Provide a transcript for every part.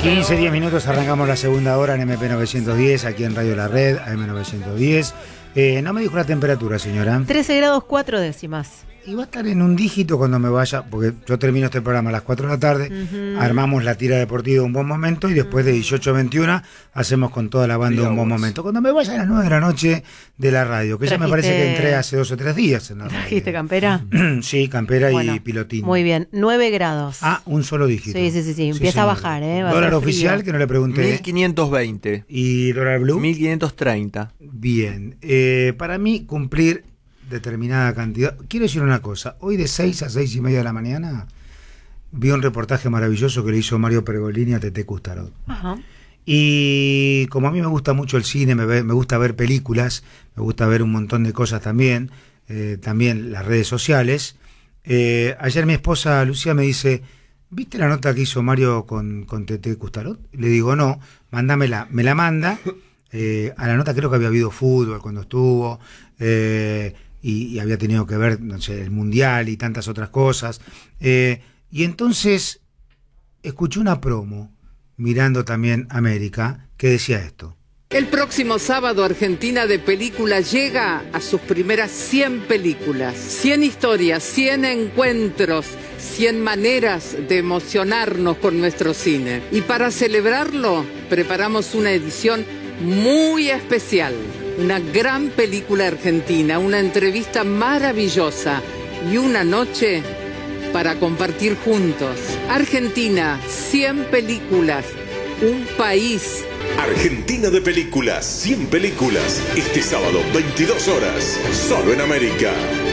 10 minutos, arrancamos la segunda hora en MP910, aquí en Radio La Red, AM910. No me dijo la temperatura, señora. 13 grados 4 décimas. Y va a estar en un dígito cuando me vaya, porque yo termino este programa a las 4 de la tarde, armamos la tira deportiva Un Buen Momento y después de 18 a 21 hacemos con toda la banda Un Buen Momento. Cuando me vaya a las 9 de la noche de la radio, que ya me parece que entré hace 2 o 3 días en la radio. ¿Trajiste campera? Sí, campera y pilotín. Muy bien, 9 grados. Ah, un solo dígito. Sí, empieza a bajar, va Dólar a oficial, que no le pregunté. 1520. ¿Y dólar blue? 1530. Bien, para mí cumplir determinada cantidad. Quiero decir una cosa, hoy de 6 a 6 y media de la mañana vi un reportaje maravilloso que le hizo Mario Pergolini a Tete Custarot. Ajá. Y como a mí me gusta mucho el cine, me gusta ver películas, me gusta ver un montón de cosas también, también las redes sociales. Ayer mi esposa Lucía me dice: ¿viste la nota que hizo Mario con Tete Custarot? Le digo, no, mándamela. Me la manda. A la nota creo que había habido fútbol cuando estuvo, y había tenido que ver, no sé, el Mundial y tantas otras cosas. Y entonces escuché una promo, mirando también América, que decía esto. El próximo sábado Argentina de Película llega a sus primeras 100 películas, 100 historias, 100 encuentros, 100 maneras de emocionarnos con nuestro cine. Y para celebrarlo preparamos una edición muy especial, una gran película argentina, una entrevista maravillosa y una noche para compartir juntos. Argentina, 100 películas, un país. Argentina de Películas, 100 películas, este sábado 22 horas, solo en América.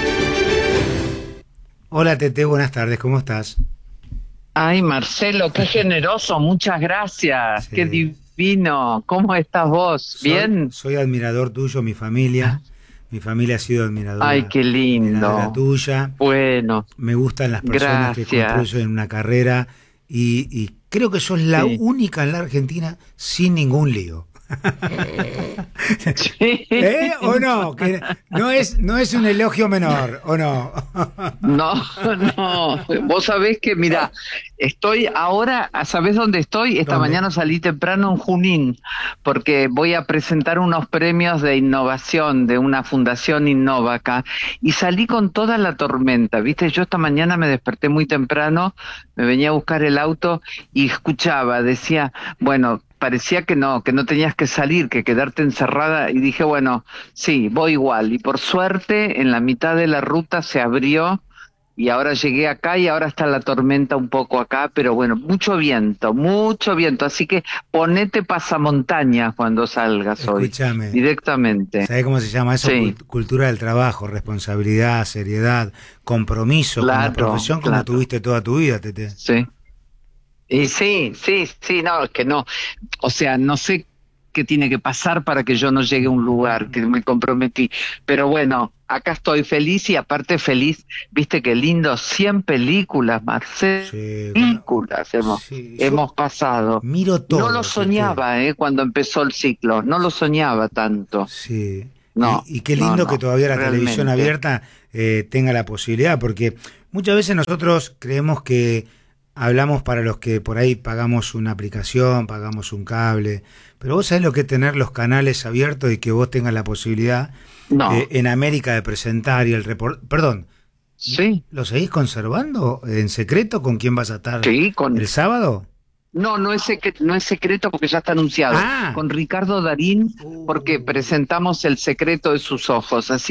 Hola Tete, buenas tardes, ¿cómo estás? Ay, Marcelo, qué generoso, muchas gracias, sí. Qué divino, ¿cómo estás vos? ¿Bien? Soy admirador tuyo, mi familia ha sido admiradora. Ay, qué lindo. Tuya. Bueno. Me gustan las personas que construyen una carrera y creo que sos la única en la Argentina sin ningún lío. Sí. ¿O no? Que no es un elogio menor, ¿o no? No. Vos sabés que, mira, estoy ahora, ¿sabés dónde estoy? Esta mañana salí temprano en Junín, porque voy a presentar unos premios de innovación de una fundación Innova acá, y salí con toda la tormenta, ¿viste? Yo esta mañana me desperté muy temprano, me venía a buscar el auto y escuchaba, decía, bueno, parecía que no tenías que salir, que quedarte encerrada, y dije, bueno, sí, voy igual. Y por suerte, en la mitad de la ruta se abrió, y ahora llegué acá, y ahora está la tormenta un poco acá, pero bueno, mucho viento, así que ponete pasamontañas cuando salgas. Escúchame, hoy, directamente. ¿Sabés cómo se llama eso? Sí. Cultura del trabajo, responsabilidad, seriedad, compromiso con la profesión, como tuviste toda tu vida, Tete. Sí. Y sí, no, es que no, o sea, no sé qué tiene que pasar para que yo no llegue a un lugar que me comprometí, pero bueno, acá estoy feliz, y aparte feliz, viste qué lindo, 100 películas, Marcelo, sí, películas hemos pasado. Miro todo. No lo soñaba, cuando empezó el ciclo, no lo soñaba tanto. Sí. No, y qué lindo que todavía la televisión abierta tenga la posibilidad, porque muchas veces nosotros creemos que hablamos para los que por ahí pagamos una aplicación, pagamos un cable, pero vos sabés lo que es tener los canales abiertos y que vos tengas la posibilidad en América de presentar y el Perdón, sí. ¿Lo seguís conservando en secreto con quién vas a estar el sábado? No es secreto porque ya está anunciado. Con Ricardo Darín, porque presentamos El secreto de sus ojos, así